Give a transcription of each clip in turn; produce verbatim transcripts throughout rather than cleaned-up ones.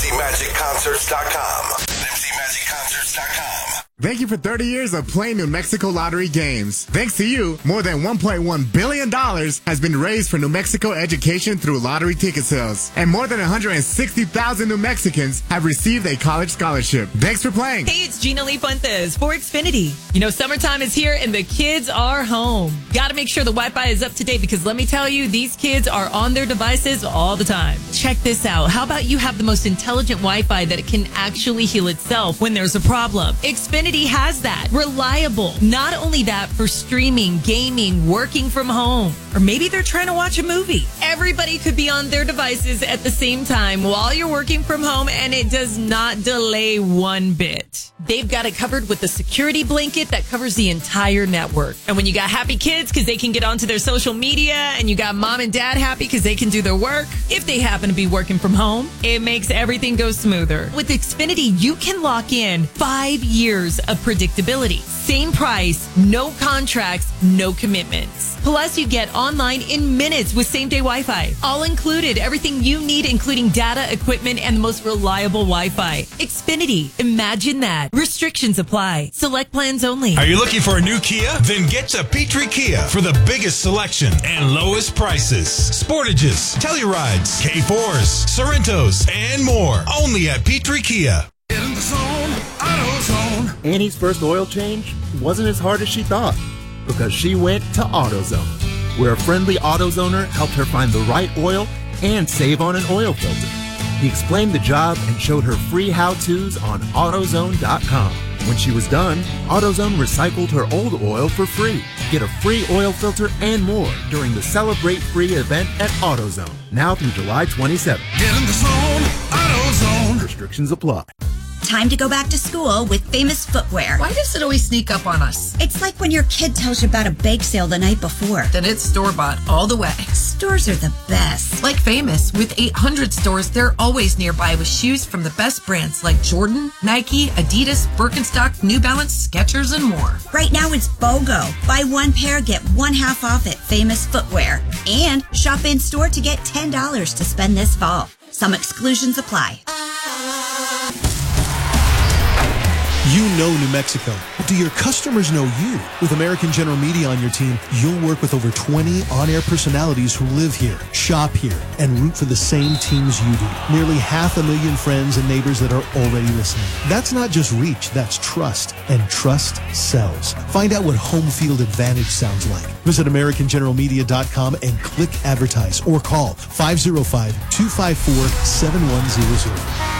Nipsey Magic Concerts dot com. Nipsey Magic Concerts dot com. Thank you for thirty years of playing New Mexico lottery games. Thanks to you, more than one point one billion dollars has been raised for New Mexico education through lottery ticket sales. And more than one hundred sixty thousand New Mexicans have received a college scholarship. Thanks for playing. Hey, it's Gina Lee Fuentes for Xfinity. You know, summertime is here and the kids are home. Got to make sure the Wi-Fi is up to date because let me tell you, these kids are on their devices all the time. Check this out. How about you have the most intelligent Wi-Fi that it can actually heal itself when there's a problem? Xfinity has that. Reliable. Not only that, for streaming, gaming, working from home, or maybe they're trying to watch a movie. Everybody could be on their devices at the same time while you're working from home, and it does not delay one bit. They've got it covered with the security blanket that covers the entire network. And when you got happy kids because they can get onto their social media, and you got mom and dad happy because they can do their work, if they happen to be working from home, it makes everything go smoother. With Xfinity, you can lock in five years of predictability. Same price, no contracts, no commitments. Plus, you get online in minutes with same-day Wi-Fi. All included, everything you need, including data, equipment, and the most reliable Wi-Fi. Xfinity. Imagine that. Restrictions apply. Select plans only. Are you looking for a new Kia? Then get to Petrie Kia for the biggest selection and lowest prices. Sportages, Tellurides, K fours, Sorrentos, and more. Only at Petrie Kia. In the zone, AutoZone. Annie's first oil change wasn't as hard as she thought because she went to AutoZone, where a friendly AutoZoner helped her find the right oil and save on an oil filter. He explained the job and showed her free how-tos on AutoZone dot com. When she was done, AutoZone recycled her old oil for free. Get a free oil filter and more during the Celebrate Free event at AutoZone, now through July twenty-seventh. Get in the zone, AutoZone. Restrictions apply. Time to go back to school with Famous Footwear. Why does it always sneak up on us? It's like when your kid tells you about a bake sale the night before. Then it's store-bought all the way. Stores are the best. Like Famous, with eight hundred stores, they're always nearby with shoes from the best brands like Jordan, Nike, Adidas, Birkenstock, New Balance, Skechers, and more. Right now it's BOGO. Buy one pair, get one half off at Famous Footwear. And shop in store to get ten dollars to spend this fall. Some exclusions apply. You know New Mexico. Do your customers know you? With American General Media on your team, you'll work with over twenty on-air personalities who live here, shop here, and root for the same teams you do. Nearly half a million friends and neighbors that are already listening. That's not just reach, that's trust. And trust sells. Find out what home field advantage sounds like. Visit American General Media dot com and click advertise or call five oh five, two five four, seven one zero zero.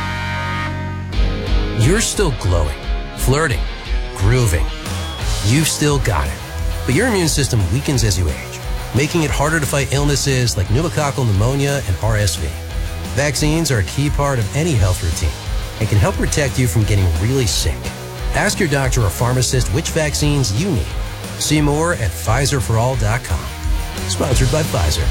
You're still glowing, flirting, grooving. You've still got it. But your immune system weakens as you age, making it harder to fight illnesses like pneumococcal pneumonia and R S V. Vaccines are a key part of any health routine and can help protect you from getting really sick. Ask your doctor or pharmacist which vaccines you need. See more at Pfizer for all dot com. Sponsored by Pfizer.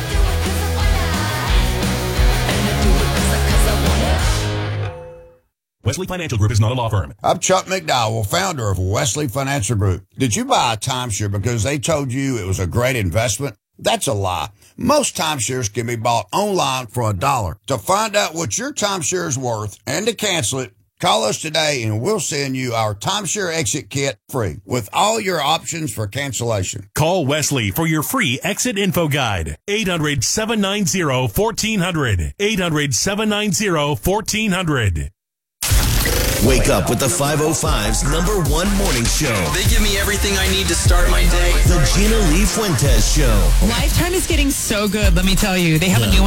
Wesley Financial Group is not a law firm. I'm Chuck McDowell, founder of Wesley Financial Group. Did you buy a timeshare because they told you it was a great investment? That's a lie. Most timeshares can be bought online for a dollar. To find out what your timeshare is worth and to cancel it, call us today and we'll send you our timeshare exit kit free with all your options for cancellation. Call Wesley for your free exit info guide. eight hundred, seven nine zero, one four zero zero. eight hundred, seven nine zero, one four zero zero. Wake up with the five oh five's number one morning show. They give me everything I need to start my day. The Gina Lee Fuentes Show. Lifetime is getting so good, let me tell you. They have yeah. a new